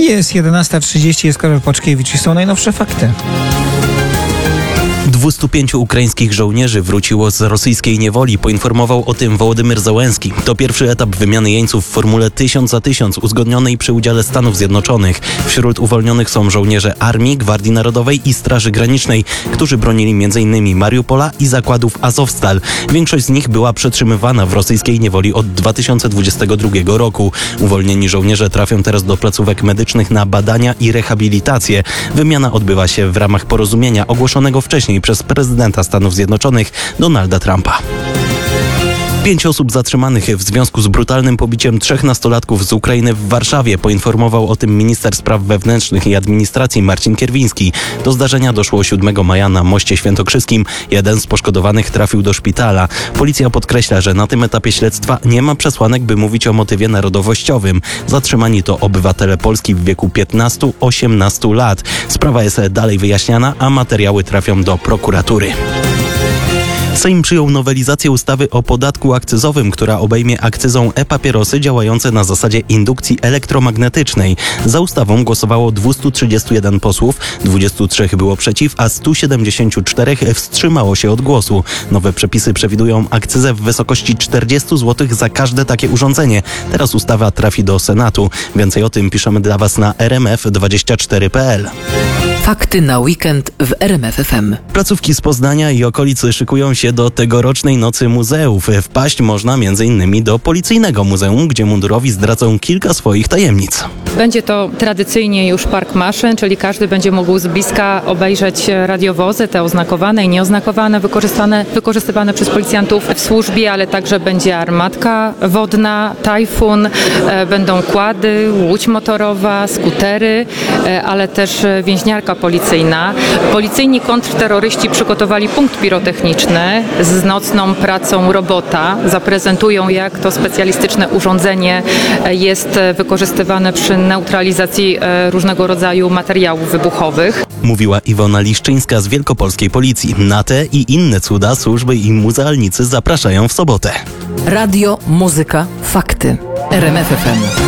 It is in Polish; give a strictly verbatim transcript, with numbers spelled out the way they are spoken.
Jest jedenasta trzydzieści, jest Karol Płaczkiewicz i są najnowsze fakty. dwustu pięciu ukraińskich żołnierzy wróciło z rosyjskiej niewoli, poinformował o tym Wołodymyr Zełenski. To pierwszy etap wymiany jeńców w formule tysiąc za tysiąc uzgodnionej przy udziale Stanów Zjednoczonych. Wśród uwolnionych są żołnierze Armii, Gwardii Narodowej i Straży Granicznej, którzy bronili między innymi Mariupola i zakładów Azowstal. Większość z nich była przetrzymywana w rosyjskiej niewoli od dwa tysiące dwudziestego drugiego roku. Uwolnieni żołnierze trafią teraz do placówek medycznych na badania i rehabilitację. Wymiana odbywa się w ramach porozumienia ogłoszonego wcześniej przez prezydenta Stanów Zjednoczonych Donalda Trumpa. Pięć osób zatrzymanych w związku z brutalnym pobiciem trzech nastolatków z Ukrainy w Warszawie, poinformował o tym minister spraw wewnętrznych i administracji Marcin Kierwiński. Do zdarzenia doszło siódmego maja na Moście Świętokrzyskim. Jeden z poszkodowanych trafił do szpitala. Policja podkreśla, że na tym etapie śledztwa nie ma przesłanek, by mówić o motywie narodowościowym. Zatrzymani to obywatele Polski w wieku piętnastu do osiemnastu lat. Sprawa jest dalej wyjaśniana, a materiały trafią do prokuratury. Sejm przyjął nowelizację ustawy o podatku akcyzowym, która obejmie akcyzą e-papierosy działające na zasadzie indukcji elektromagnetycznej. Za ustawą głosowało dwieście trzydzieści jeden posłów, dwudziestu trzech było przeciw, a sto siedemdziesiąt cztery wstrzymało się od głosu. Nowe przepisy przewidują akcyzę w wysokości czterdzieści złotych za każde takie urządzenie. Teraz ustawa trafi do Senatu. Więcej o tym piszemy dla Was na r m f dwadzieścia cztery kropka p l. Fakty na weekend w R M F F M. Placówki z Poznania i okolicy szykują się do tegorocznej Nocy Muzeów. Wpaść można między innymi do Policyjnego Muzeum, gdzie mundurowi zdradzą kilka swoich tajemnic. Będzie to tradycyjnie już park maszyn, czyli każdy będzie mógł z bliska obejrzeć radiowozy, te oznakowane i nieoznakowane, wykorzystane, wykorzystywane przez policjantów w służbie, ale także będzie armatka wodna, tajfun, e, będą kłady, łódź motorowa, skutery, e, ale też więźniarka policyjna. Policyjni kontrterroryści przygotowali punkt pirotechniczny z nocną pracą robota. Zaprezentują, jak to specjalistyczne urządzenie jest wykorzystywane przy neutralizacji różnego rodzaju materiałów wybuchowych. Mówiła Iwona Liszczyńska z Wielkopolskiej Policji. Na te i inne cuda służby i muzealnicy zapraszają w sobotę. Radio, muzyka, fakty. R M F F M.